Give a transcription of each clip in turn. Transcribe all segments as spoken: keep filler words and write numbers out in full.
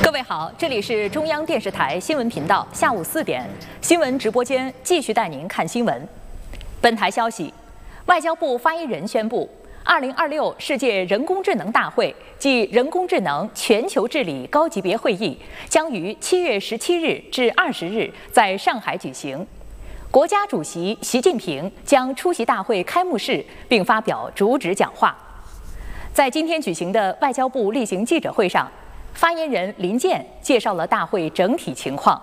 各位好，这里是中央电视台新闻频道，下午四点，新闻直播间继续带您看新闻。本台消息，外交部发言人宣布，二零二六世界人工智能大会暨人工智能全球治理高级别会议将于七月十七日至二十日在上海举行。国家主席习近平将出席大会开幕式并发表主旨讲话。在今天举行的外交部例行记者会上，发言人林健介绍了大会整体情况。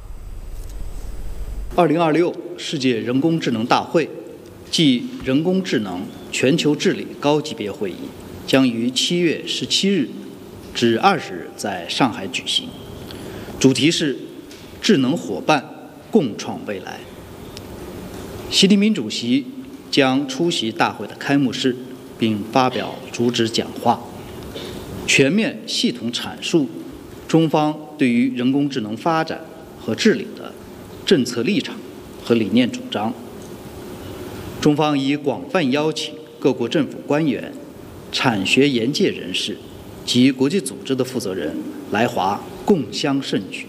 二零二六世界人工智能大会暨人工智能全球治理高级别会议将于七月十七日至二十日在上海举行，主题是智能伙伴共创未来。习近平主席将出席大会的开幕式并发表主旨讲话，全面系统阐述中方对于人工智能发展和治理的政策立场和理念主张。中方已广泛邀请各国政府官员、产学研界人士及国际组织的负责人来华共襄盛举。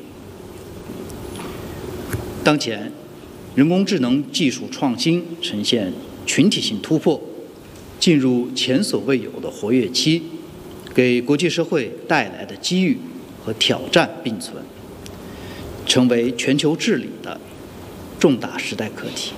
当前，人工智能技术创新呈现群体性突破，进入前所未有的活跃期，给国际社会带来的机遇和挑战并存，成为全球治理的重大时代课题。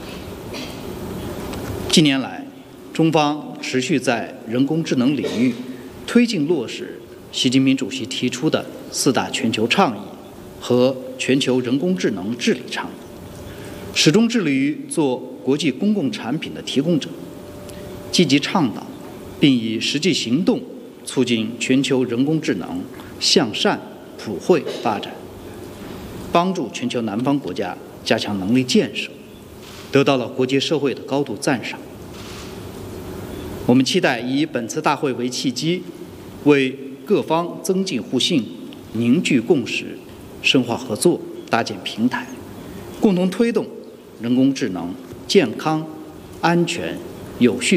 近年来，中方持续在人工智能领域推进落实习近平主席提出的四大全球倡议和全球人工智能治理倡议，始终致力于做国际公共产品的提供者，积极倡导并以实际行动促进全球人工智能向善普惠发展，帮助全球南方国家加强能力建设，得到了国际社会的高度赞赏。我们期待以本次大会为契机，为各方增进互信、凝聚共识、深化合作搭建平台，共同推动人工智能健康、安全、有序